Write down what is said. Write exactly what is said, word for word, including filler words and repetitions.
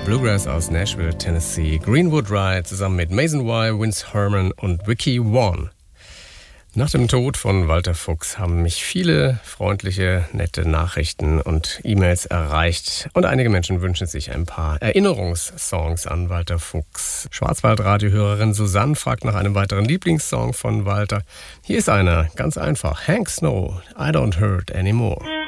Bluegrass aus Nashville, Tennessee. Greenwood Ride zusammen mit Mason Y, Vince Herman und Vicky Vaughn. Nach dem Tod von Walter Fuchs haben mich viele freundliche, nette Nachrichten und E-Mails erreicht. Und einige Menschen wünschen sich ein paar Erinnerungssongs an Walter Fuchs. Schwarzwaldradiohörerin Susanne fragt nach einem weiteren Lieblingssong von Walter. Hier ist einer, ganz einfach. Hank Snow, I Don't Hurt Anymore.